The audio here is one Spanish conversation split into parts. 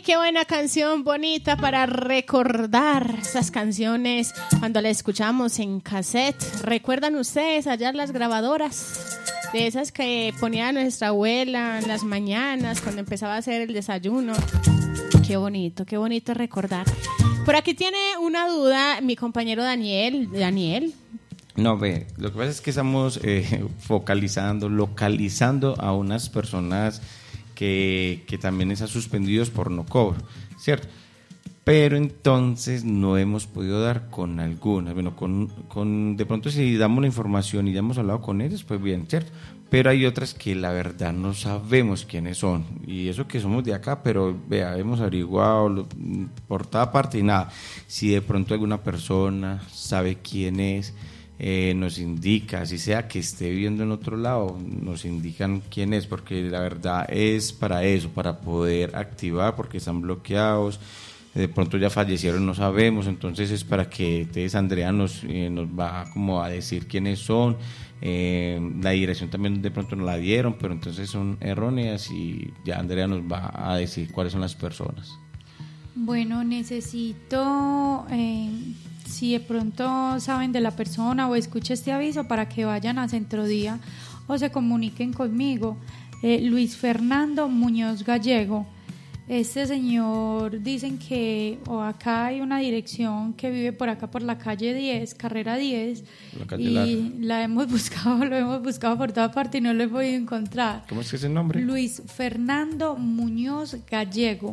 qué buena canción, bonita para recordar esas canciones cuando las escuchamos en cassette. ¿Recuerdan ustedes allá las grabadoras? De esas que ponía nuestra abuela en las mañanas cuando empezaba a hacer el desayuno. Qué bonito recordar. Por aquí tiene una duda mi compañero Daniel. Daniel. No, ve, lo que pasa es que estamos localizando a unas personas que también están suspendidos por no cobro, ¿cierto? Pero entonces no hemos podido dar con algunas. Bueno, con de pronto si damos la información y ya hemos hablado con ellos, pues bien, ¿cierto? Pero hay otras que la verdad no sabemos quiénes son. Y eso que somos de acá, pero vea, hemos averiguado por toda parte y nada. Si de pronto alguna persona sabe quién es, nos indica, así sea que esté viviendo en otro lado, nos indican quién es, porque la verdad es para eso, para poder activar, porque están bloqueados, de pronto ya fallecieron, no sabemos, entonces es para que entonces Andrea nos va como a decir quiénes son. La dirección también de pronto nos la dieron, pero entonces son erróneas y ya Andrea nos va a decir cuáles son las personas. Bueno, necesito... si de pronto saben de la persona o escucha este aviso para que vayan a Centrodía o se comuniquen conmigo. Luis Fernando Muñoz Gallego. Este señor, dicen que acá hay una dirección que vive por acá por la calle 10, carrera 10, y lo hemos buscado por toda parte y no lo he podido encontrar. ¿Cómo es que es el nombre? Luis Fernando Muñoz Gallego.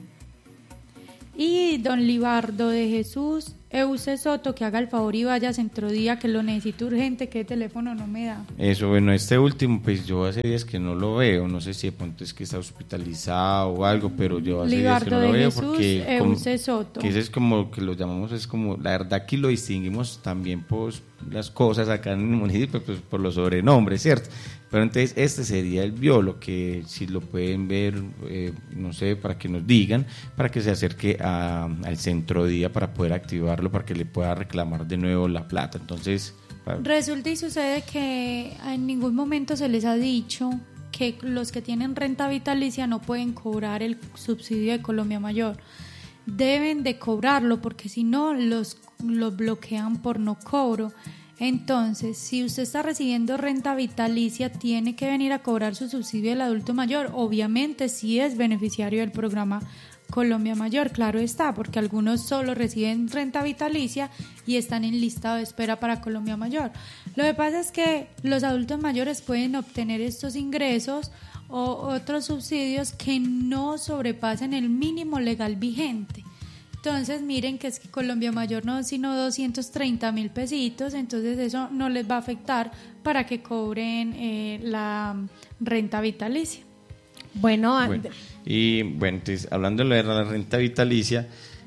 Y don Libardo de Jesús Euse Soto, que haga el favor y vaya a Centrodía, que lo necesito urgente, que el teléfono no me da. Eso, bueno, este último, pues yo hace días que no lo veo, no sé si de pronto es que está hospitalizado o algo, pero yo hace días que no lo veo porque Euse Soto. Que ese es como que lo llamamos, es como, la verdad aquí lo distinguimos también por las cosas acá en el municipio, pues por los sobrenombres, ¿cierto? Pero entonces este sería el biólogo, que si lo pueden ver, no sé, para que nos digan, para que se acerque al Centrodía para poder activarlo, para que le pueda reclamar de nuevo la plata. Entonces, resulta y sucede que en ningún momento se les ha dicho que los que tienen renta vitalicia no pueden cobrar el subsidio de Colombia Mayor. Deben de cobrarlo porque si no los bloquean por no cobro. Entonces, si usted está recibiendo renta vitalicia, tiene que venir a cobrar su subsidio del adulto mayor. Obviamente, si es beneficiario del programa Colombia Mayor, claro está, porque algunos solo reciben renta vitalicia y están en listado de espera para Colombia Mayor. Lo que pasa es que los adultos mayores pueden obtener estos ingresos o otros subsidios que no sobrepasen el mínimo legal vigente. Entonces miren que es que Colombia Mayor no sino 230.000 pesitos, entonces eso no les va a afectar para que cobren la renta vitalicia. Bueno, y bueno, entonces hablando de la renta vitalicia,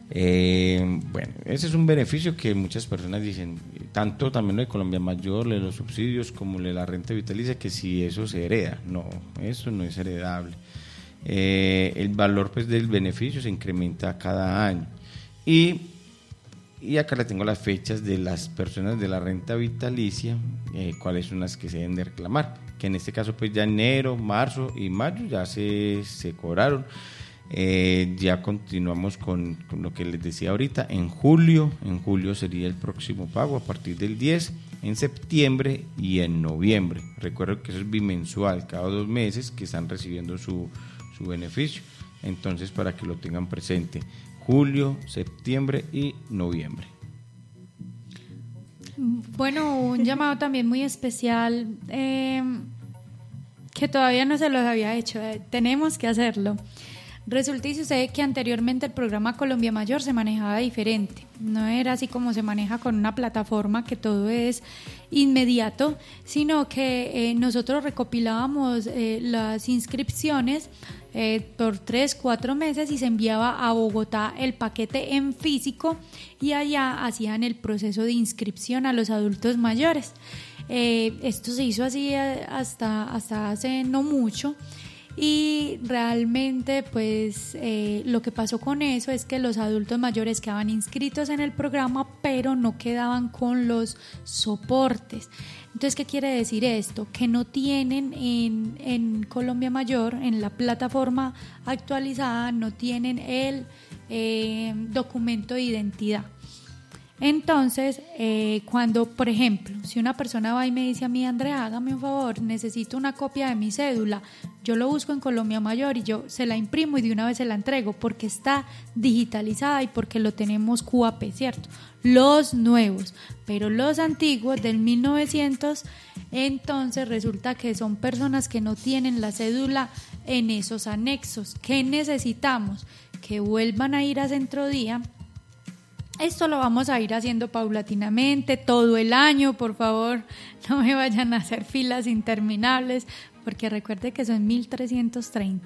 bueno, ese es un beneficio que muchas personas dicen, tanto también lo de Colombia Mayor, lo de los subsidios como lo de la renta vitalicia, que si eso se hereda. No, eso no es heredable. El valor pues del beneficio se incrementa cada año. Y acá le tengo las fechas de las personas de la renta vitalicia, cuáles son las que se deben de reclamar, que en este caso pues ya enero, marzo y mayo ya se cobraron. Ya continuamos con lo que les decía ahorita. En julio sería el próximo pago a partir del 10, en septiembre y en noviembre. Recuerden que eso es bimensual, cada 2 meses que están recibiendo su beneficio. Entonces, para que lo tengan presente, julio, septiembre y noviembre. Bueno, un llamado también muy especial que todavía no se los había hecho, tenemos que hacerlo. Resulta y sucede que anteriormente el programa Colombia Mayor se manejaba diferente, no era así como se maneja con una plataforma que todo es inmediato, sino que nosotros recopilábamos las inscripciones por 3-4 meses y se enviaba a Bogotá el paquete en físico y allá hacían el proceso de inscripción a los adultos mayores. Esto se hizo así hasta hace no mucho. y realmente pues lo que pasó con eso es que los adultos mayores quedaban inscritos en el programa pero no quedaban con los soportes. Entonces, ¿qué quiere decir esto? Que no tienen en Colombia Mayor, en la plataforma actualizada, no tienen el documento de identidad. Entonces, cuando, por ejemplo, si una persona va y me dice a mí, Andrea, hágame un favor, necesito una copia de mi cédula, yo lo busco en Colombia Mayor y yo se la imprimo y de una vez se la entrego porque está digitalizada y porque lo tenemos QAP, ¿cierto? Los nuevos, pero los antiguos del 1900, entonces resulta que son personas que no tienen la cédula en esos anexos. ¿Qué necesitamos? Que vuelvan a ir a Centrodía. Esto lo vamos a ir haciendo paulatinamente todo el año, por favor, no me vayan a hacer filas interminables, porque recuerde que son 1330.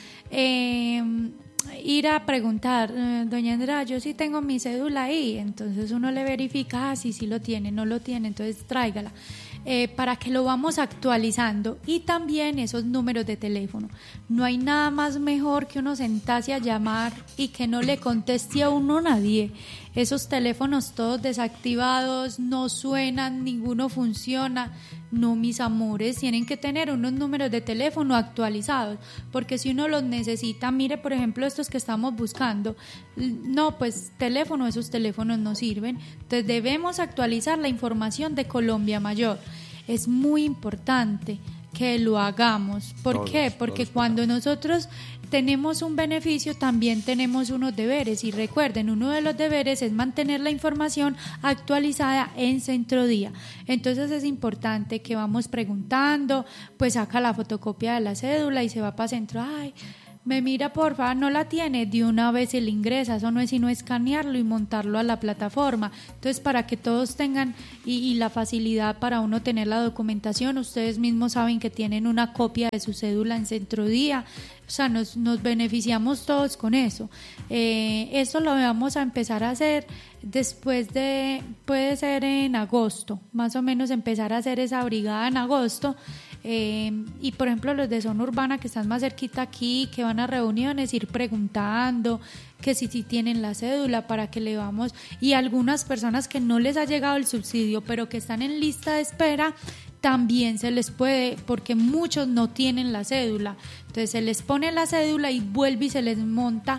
Ir a preguntar, doña Andrea, yo sí tengo mi cédula ahí, entonces uno le verifica, sí lo tiene, no lo tiene, entonces tráigala. Para que lo vamos actualizando, y también esos números de teléfono. No hay nada más mejor que uno sentarse a llamar y que no le conteste a uno nadie. Esos teléfonos todos desactivados, no suenan, ninguno funciona. No, mis amores, tienen que tener unos números de teléfono actualizados, porque si uno los necesita, mire, por ejemplo, estos que estamos buscando, no, pues esos teléfonos no sirven. Entonces debemos actualizar la información de Colombia Mayor. Es muy importante que lo hagamos. ¿Por qué? Porque cuando nosotros tenemos un beneficio, también tenemos unos deberes, y recuerden, uno de los deberes es mantener la información actualizada en Centrodía. Entonces es importante que vamos preguntando, pues saca la fotocopia de la cédula y se va para Centro, ay, me mira porfa, no la tiene, de una vez se le ingresa, eso no es sino escanearlo y montarlo a la plataforma. Entonces, para que todos tengan y la facilidad para uno tener la documentación, ustedes mismos saben que tienen una copia de su cédula en Centrodía, o sea, nos beneficiamos todos con eso. Eso lo vamos a empezar a hacer después de, puede ser en agosto, más o menos empezar a hacer esa brigada en agosto. Y por ejemplo los de zona urbana que están más cerquita aquí, que van a reuniones, ir preguntando que si tienen la cédula para que le vamos, y algunas personas que no les ha llegado el subsidio pero que están en lista de espera, también se les puede, porque muchos no tienen la cédula, entonces se les pone la cédula y vuelve y se les monta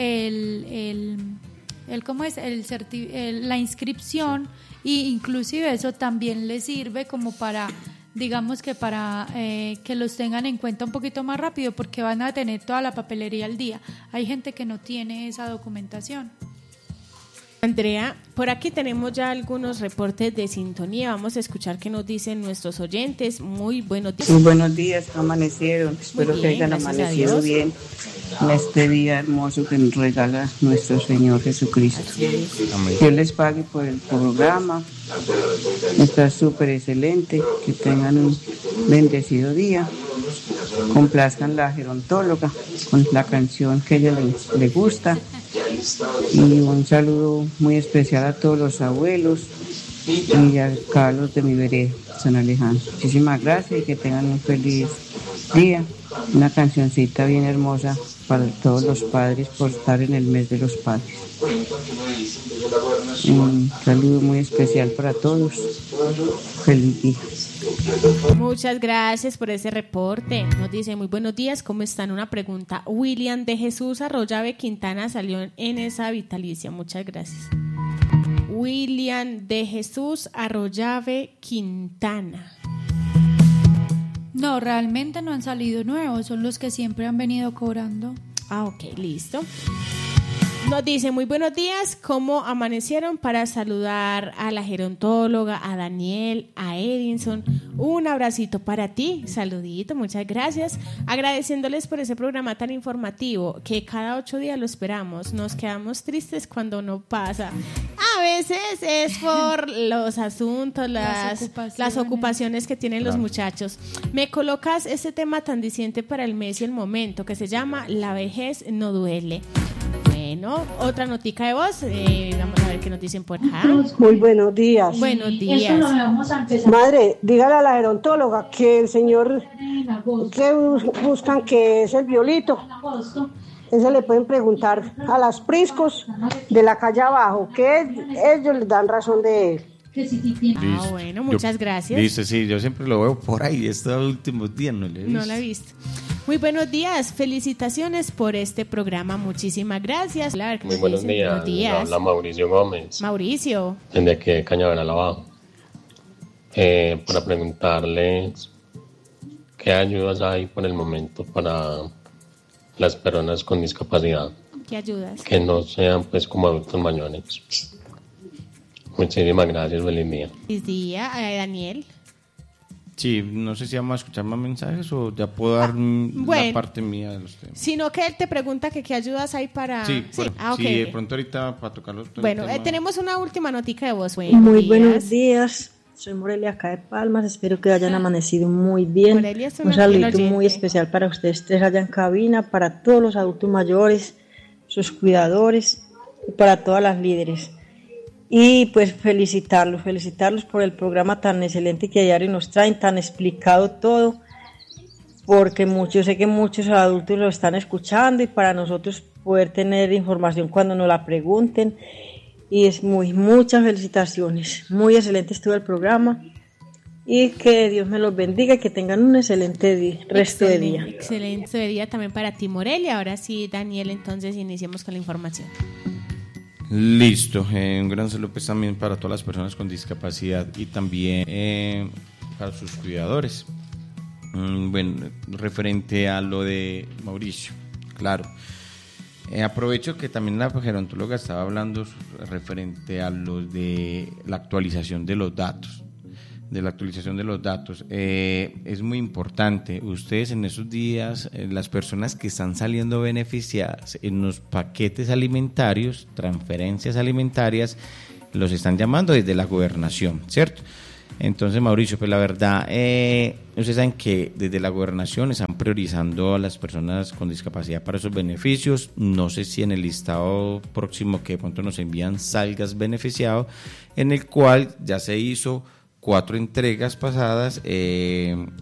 la inscripción, y inclusive eso también les sirve como para, digamos que para que los tengan en cuenta un poquito más rápido, porque van a tener toda la papelería al día. Hay gente que no tiene esa documentación. Andrea, por aquí tenemos ya algunos reportes de sintonía. Vamos a escuchar qué nos dicen nuestros oyentes. Muy buenos días. Muy buenos días, ¿cómo amanecieron? Espero que hayan amanecido bien en este día hermoso que nos regala nuestro Señor Jesucristo. Amén. Dios les pague por el programa. Está súper excelente. Que tengan un bendecido día. Complazcan la gerontóloga con la canción que a ella le gusta. Y un saludo muy especial a todos los abuelos y a Carlos de mi vereda, San Alejandro. Muchísimas gracias y que tengan un feliz día. Una cancioncita bien hermosa para todos los padres por estar en el mes de los padres. Un saludo muy especial para todos. Feliz día. Muchas gracias por ese reporte. Nos dice, muy buenos días, ¿cómo están? Una pregunta. William de Jesús Arroyave Quintana salió en esa vitalicia. Muchas gracias. William de Jesús Arroyave Quintana. No, realmente no han salido nuevos, son los que siempre han venido cobrando. Ah, ok, listo. Nos dice, muy buenos días, ¿cómo amanecieron? Para saludar a la gerontóloga, a Daniel, a Edinson. Un abracito para ti, saludito, muchas gracias. Agradeciéndoles por ese programa tan informativo que cada 8 días lo esperamos. Nos quedamos tristes cuando no pasa. A veces es por los asuntos, las ocupaciones que tienen los muchachos. Me colocas ese tema tan diciente para el mes y el momento, que se llama La vejez no duele. Bueno, otra notica de voz. Vamos a ver qué nos dicen por acá. Muy buenos días. Buenos días. Madre, dígale a la gerontóloga que el señor que buscan, que es el Violito, ese le pueden preguntar a las priscos de la calle abajo, que ellos les dan razón de él. Ah, bueno, muchas gracias. Listo, sí, yo siempre lo veo por ahí, estos últimos días no lo he visto. No la he visto. Muy buenos días, felicitaciones por este programa, muchísimas gracias. Muy buenos días. Buenos días. Habla Mauricio Gómez. Mauricio. Desde aquí de Cañaveral abajo. Para preguntarles qué ayudas hay por el momento para las personas con discapacidad. ¿Qué ayudas? Que no sean pues como adultos mayores. Muchísimas gracias, feliz día. Feliz día, Daniel. Sí, no sé si vamos a escuchar más mensajes o ya puedo dar la parte mía de los temas. Sino que él te pregunta que qué ayudas hay para... Sí, okay. de pronto ahorita para tocarlo. Bueno, tenemos una última notica de voz. Muy buenos días. Soy Morelia acá de Palmas, espero que hayan amanecido muy bien. Morelia es un saludito muy especial para ustedes tres allá en cabina, para todos los adultos mayores, sus cuidadores y para todas las líderes. Y pues felicitarlos por el programa tan excelente que a diario nos traen, tan explicado todo, porque yo sé que muchos adultos lo están escuchando y para nosotros poder tener información cuando nos la pregunten. Y es muchas felicitaciones, muy excelente estuvo el programa y que Dios me los bendiga y que tengan un excelente resto de día. Excelente día también para ti, Morelia. Ahora sí, Daniel, entonces iniciemos con la información. Listo, un gran saludo pues también para todas las personas con discapacidad y también para sus cuidadores. Bueno, referente a lo de Mauricio, claro. Aprovecho que también la gerontóloga estaba hablando referente a lo de la actualización de los datos. Es muy importante. Ustedes en esos días, las personas que están saliendo beneficiadas en los paquetes alimentarios, transferencias alimentarias, los están llamando desde la gobernación, ¿cierto? Entonces, Mauricio, pues la verdad, ustedes saben que desde la gobernación están priorizando a las personas con discapacidad para esos beneficios. No sé si en el listado próximo que de pronto nos envían salgas beneficiado, en el cual ya se hizo 4 entregas pasadas